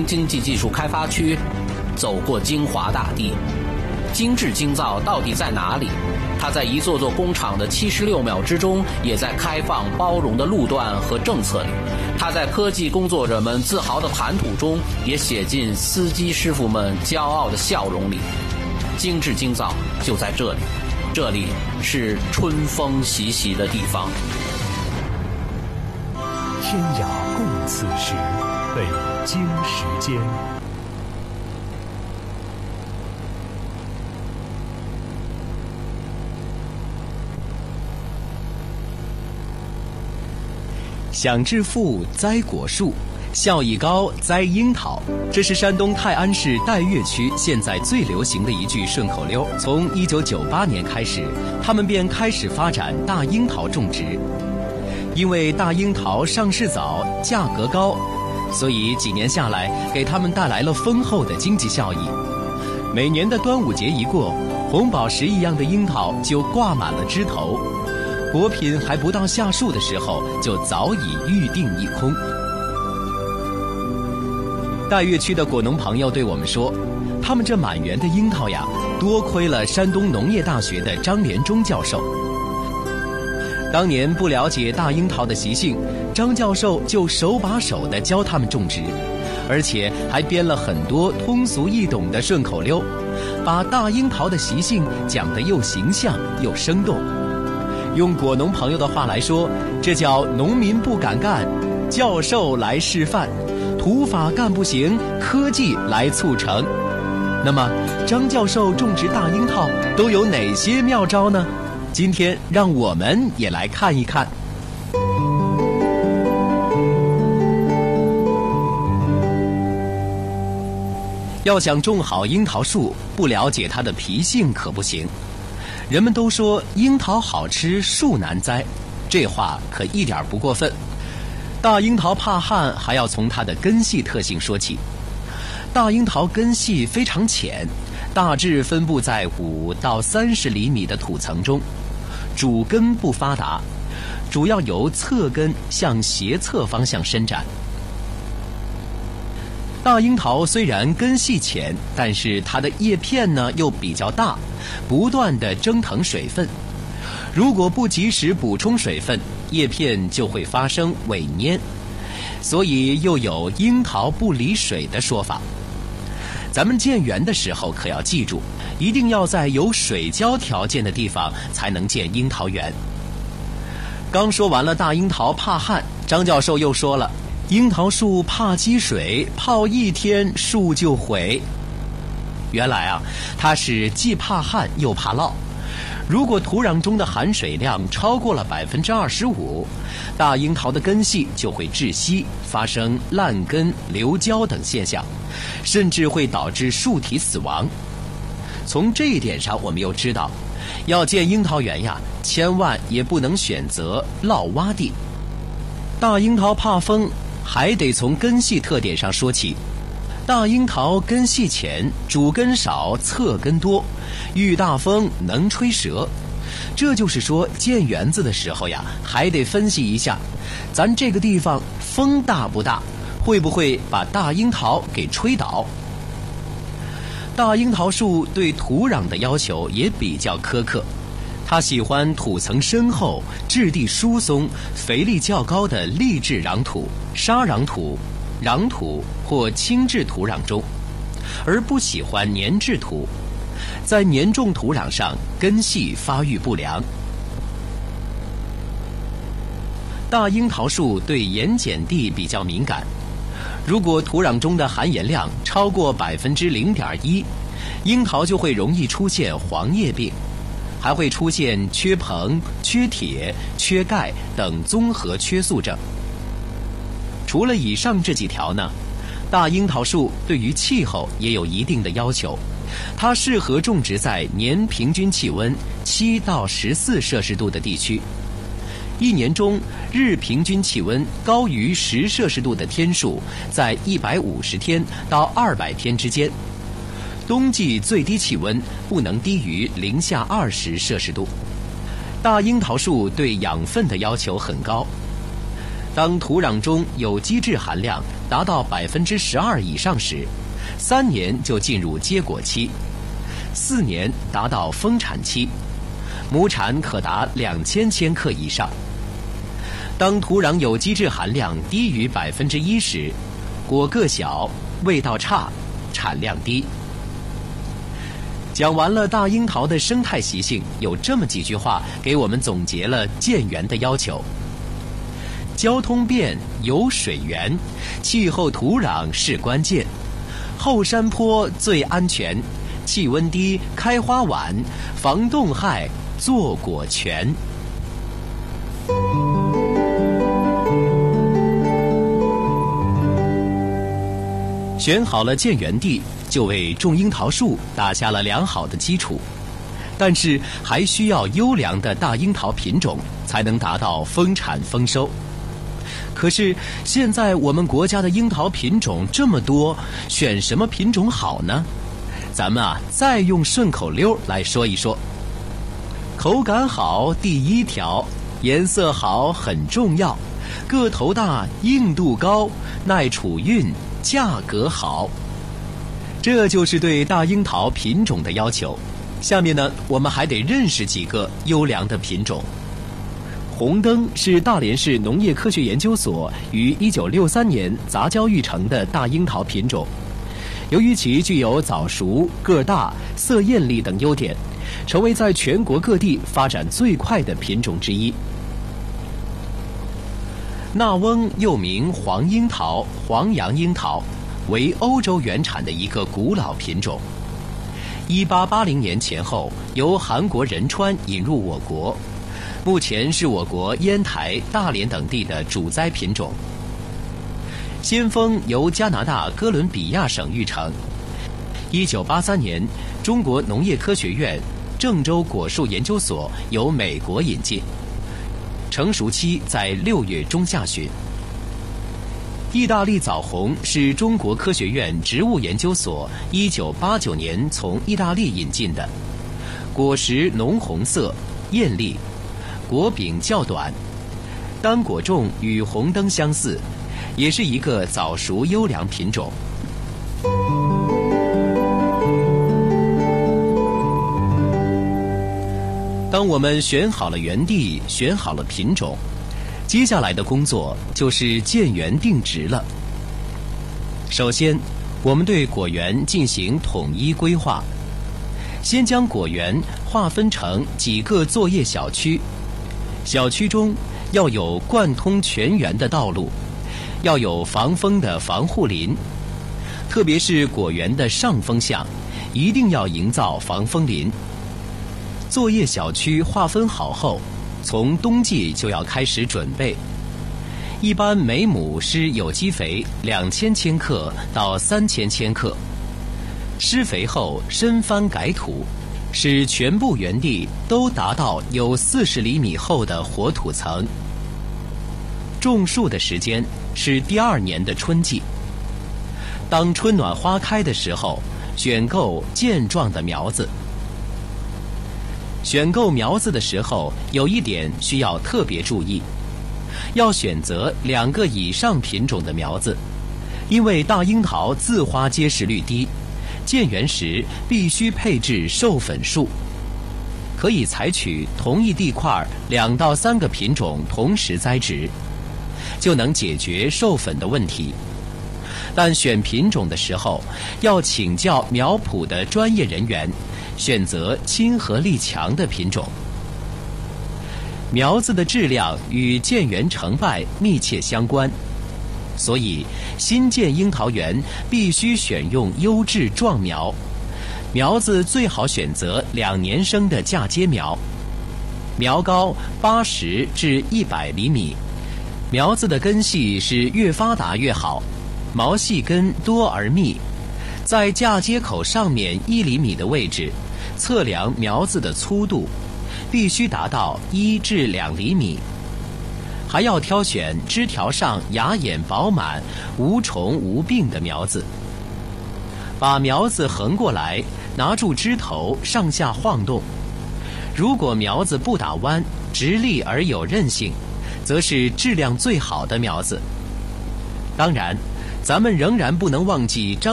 新经济技术开发区，走过精华大地。精致精造到底在哪里？它在一座座工厂的76秒之中，也在开放包容的路段和政策里。它在科技工作者们自豪的谈吐中，也写进司机师傅们骄傲的笑容里。精致精造就在这里，这里是春风习习的地方。 天涯共此时，北京时间。 想致富栽果树，效益高栽樱桃，这是山东泰安市岱岳区现在最流行的一句顺口溜。从1998年开始，他们便开始发展大樱桃种植。因为大樱桃上市早，价格高，所以几年下来，给他们带来了丰厚的经济效益。每年的端午节一过，红宝石一样的樱桃就挂满了枝头。果品还不到下树的时候，就早已预定一空。岱岳区的果农朋友对我们说，他们这满园的樱桃呀，多亏了山东农业大学的张连忠教授。当年不了解大樱桃的习性，张教授就手把手地教他们种植，而且还编了很多通俗易懂的顺口溜，把大樱桃的习性讲得又形象又生动。用果农朋友的话来说，这叫农民不敢干，教授来示范，土法干不行，科技来促成。那么张教授种植大樱桃都有哪些妙招呢？今天让我们也来看一看。要想种好樱桃树，不了解它的脾性可不行。人们都说樱桃好吃树难栽，这话可一点不过分。大樱桃怕旱，还要从它的根系特性说起。大樱桃根系非常浅，大致分布在5到30厘米的土层中，主根不发达，主要由侧根向斜侧方向伸展。大樱桃虽然根系浅，但是它的叶片呢又比较大，不断地蒸腾水分。如果不及时补充水分，叶片就会发生萎蔫，所以又有樱桃不离水的说法。咱们建园的时候可要记住，一定要在有水浇条件的地方才能建樱桃园。刚说完了大樱桃怕旱，张教授又说了，樱桃树怕积水，泡1天树就毁。原来啊，它是既怕旱又怕涝。如果土壤中的含水量超过了25%，大樱桃的根系就会窒息，发生烂根、流焦等现象，甚至会导致树体死亡。从这一点上，我们又知道，要建樱桃园呀，千万也不能选择涝洼地。大樱桃怕风，还得从根系特点上说起。大樱桃根系浅，主根少，侧根多，遇大风能吹折。这就是说，建园子的时候呀，还得分析一下，咱这个地方风大不大，会不会把大樱桃给吹倒。大樱桃树对土壤的要求也比较苛刻，它喜欢土层深厚、质地疏松、肥力较高的砾质壤土、沙壤土、壤土或轻质土壤中，而不喜欢粘质土。在粘重土壤上，根系发育不良。大樱桃树对盐碱地比较敏感，如果土壤中的含盐量超过0.1%，樱桃就会容易出现黄叶病，还会出现缺硼、缺铁、缺钙等综合缺素症。除了以上这几条呢，大樱桃树对于气候也有一定的要求，它适合种植在年平均气温7到14摄氏度的地区。一年中日平均气温高于10摄氏度的天数在150天到200天之间，冬季最低气温不能低于-20摄氏度。大樱桃树对养分的要求很高， 当土壤中有机质含量达到12%以上时，3年就进入结果期，4年达到丰产期，亩产可达2000千克以上。当土壤有机质含量低于1%时，果个小，味道差，产量低。讲完了大樱桃的生态习性，有这么几句话给我们总结了建园的要求：交通便，有水源，气候土壤是关键，后山坡最安全，气温低，开花晚，防冻害，做果全。选好了建园地，就为种樱桃树打下了良好的基础。但是还需要优良的大樱桃品种，才能达到丰产丰收。可是现在我们国家的樱桃品种这么多，选什么品种好呢？咱们再用顺口溜来说一说。口感好第一条，颜色好很重要，个头大，硬度高，耐储运，价格好。这就是对大樱桃品种的要求。下面呢，我们还得认识几个优良的品种。红灯是大连市农业科学研究所于1963年杂交育成的大樱桃品种，由于其具有早熟、个大、色艳丽等优点，成为在全国各地发展最快的品种之一。纳翁又名黄樱桃、黄杨樱桃，为欧洲原产的一个古老品种。1880年前后由韩国仁川引入我国，目前是我国烟台、大连等地的主栽品种。先锋由加拿大哥伦比亚省育成，1983年中国农业科学院郑州果树研究所由美国引进，成熟期在6月中下旬。意大利枣红是中国科学院植物研究所1989年从意大利引进的，果实浓红色，艳丽，果柄较短，单果重与红灯相似，也是一个早熟优良品种。当我们选好了园地，选好了品种，接下来的工作就是建园定植了。首先，我们对果园进行统一规划，先将果园划分成几个作业小区，小区中要有贯通全园的道路，要有防风的防护林，特别是果园的上风向，一定要营造防风林。作业小区划分好后，从冬季就要开始准备，一般每亩施有机肥2000千克到3000千克，施肥后深翻改土，使全部园地都达到有40厘米厚的活土层。种树的时间是第2年的春季，当春暖花开的时候，选购健壮的苗子。选购苗子的时候，有一点需要特别注意，要选择2个以上品种的苗子，因为大樱桃自花结实率低，建园时必须配置授粉树。可以采取同一地块2到3个品种同时栽植，就能解决授粉的问题。但选品种的时候，要请教苗圃的专业人员，选择亲和力强的品种。苗子的质量与建园成败密切相关，所以新建樱桃园必须选用优质壮苗，苗子最好选择2年生的嫁接苗，苗高80至100厘米，苗子的根系是越发达越好，毛细根多而密，在嫁接口上面1厘米的位置测量苗子的粗度，必须达到1至2厘米。还要挑选枝条上芽眼饱满、无虫无病的苗子。把苗子横过来，拿住枝头上下晃动。如果苗子不打弯，直立而有韧性， 则是质量最好的苗子。当然，咱们仍然不能忘记张